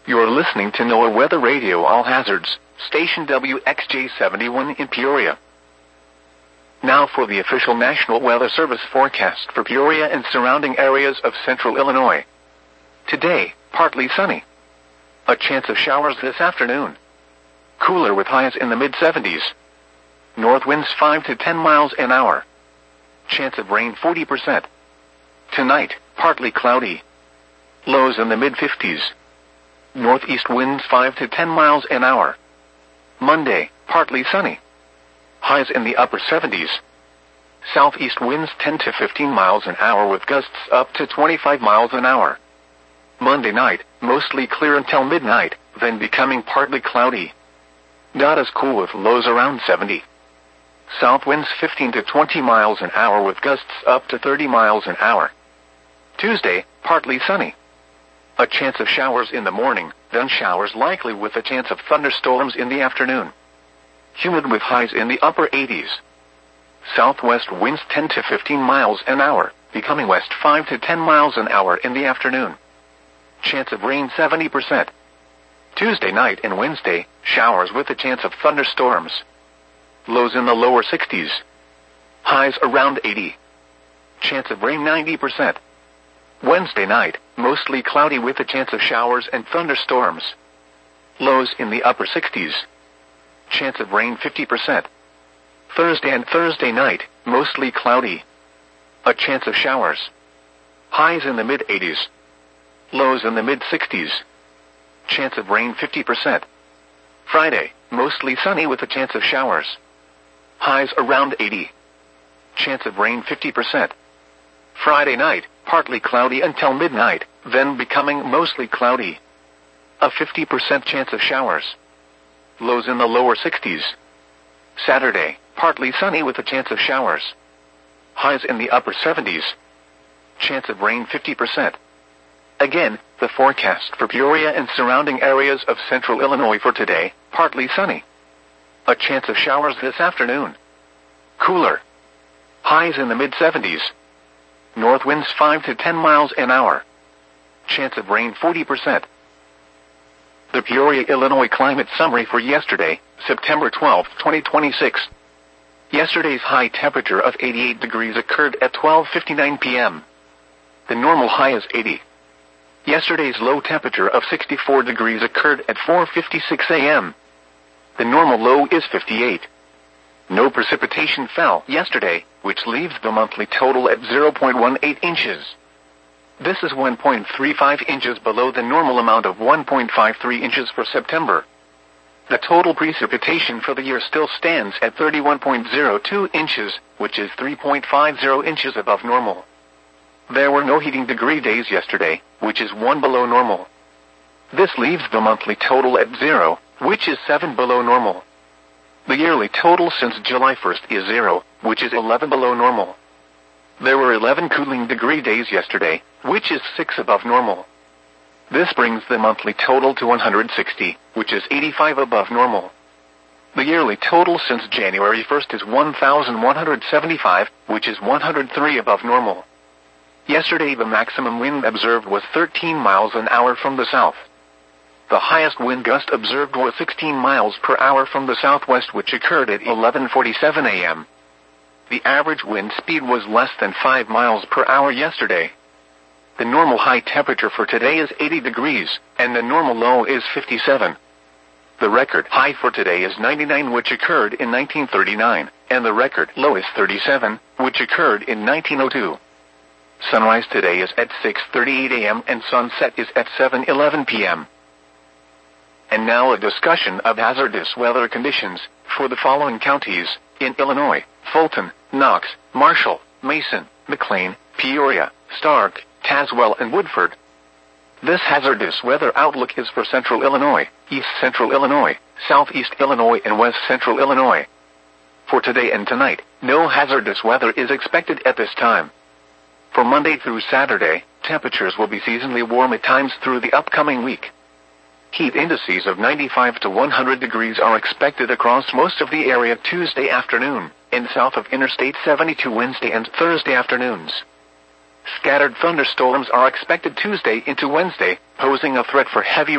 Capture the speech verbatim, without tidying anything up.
You're listening to NOAA Weather Radio All Hazards, station W X J seventy-one in Peoria. Now for the official National Weather Service forecast for Peoria and surrounding areas of central Illinois. Today, partly sunny. A chance of showers this afternoon. Cooler with highs in the mid seventies. North winds five to ten miles an hour. Chance of rain forty percent. Tonight, partly cloudy. Lows in the mid fifties. Northeast winds five to ten miles an hour. Monday, partly sunny. Highs in the upper seventies. Southeast winds ten to fifteen miles an hour with gusts up to twenty-five miles an hour. Monday night, mostly clear until midnight, then becoming partly cloudy. Not as cool with lows around seventy. South winds fifteen to twenty miles an hour with gusts up to thirty miles an hour. Tuesday, partly sunny. A chance of showers in the morning, then showers likely with a chance of thunderstorms in the afternoon. Humid with highs in the upper eighties. Southwest winds ten to fifteen miles an hour, becoming west five to ten miles an hour in the afternoon. Chance of rain seventy percent. Tuesday night and Wednesday, showers with a chance of thunderstorms. Lows in the lower sixties. Highs around eighty. Chance of rain ninety percent. Wednesday night, mostly cloudy with a chance of showers and thunderstorms. Lows in the upper sixties. Chance of rain fifty percent. Thursday and Thursday night, mostly cloudy. A chance of showers. Highs in the mid eighties. Lows in the mid sixties. Chance of rain fifty percent. Friday, mostly sunny with a chance of showers. Highs around eighty. Chance of rain fifty percent. Friday night, partly cloudy until midnight, then becoming mostly cloudy. A fifty percent chance of showers. Lows in the lower sixties. Saturday, partly sunny with a chance of showers. Highs in the upper seventies. Chance of rain fifty percent. Again, the forecast for Peoria and surrounding areas of central Illinois for today, partly sunny. A chance of showers this afternoon. Cooler. Highs in the mid seventies. North winds five to ten miles an hour. Chance of rain forty percent. The Peoria, Illinois climate summary for yesterday, September twelfth, twenty twenty-six. Yesterday's high temperature of eighty-eight degrees occurred at twelve fifty-nine p m The normal high is eighty. Yesterday's low temperature of sixty-four degrees occurred at four fifty-six a m The normal low is fifty-eight. No precipitation fell yesterday, which leaves the monthly total at zero point one eight inches. This is one point three five inches below the normal amount of one point five three inches for September. The total precipitation for the year still stands at thirty-one point zero two inches, which is three point five zero inches above normal. There were no heating degree days yesterday, which is one below normal. This leaves the monthly total at zero, which is seven below normal. The yearly total since July first is zero, which is eleven below normal. There were eleven cooling degree days yesterday, which is six above normal. This brings the monthly total to one hundred sixty, which is eighty-five above normal. The yearly total since January first is one thousand one hundred seventy-five, which is one hundred three above normal. Yesterday the maximum wind observed was thirteen miles an hour from the south. The highest wind gust observed was sixteen miles per hour from the southwest, which occurred at eleven forty-seven a m The average wind speed was less than five miles per hour yesterday. The normal high temperature for today is eighty degrees, and the normal low is fifty-seven. The record high for today is ninety-nine, which occurred in nineteen thirty-nine, and the record low is thirty-seven, which occurred in nineteen oh two. Sunrise today is at six thirty-eight a m and sunset is at seven eleven p m And now a discussion of hazardous weather conditions for the following counties in Illinois: Fulton, Knox, Marshall, Mason, McLean, Peoria, Stark, Tazewell, and Woodford. This hazardous weather outlook is for central Illinois, east central Illinois, southeast Illinois, and west central Illinois. For today and tonight, no hazardous weather is expected at this time. For Monday through Saturday, temperatures will be seasonally warm at times through the upcoming week. Heat indices of ninety-five to one hundred degrees are expected across most of the area Tuesday afternoon, and south of Interstate seventy-two Wednesday and Thursday afternoons. Scattered thunderstorms are expected Tuesday into Wednesday, posing a threat for heavy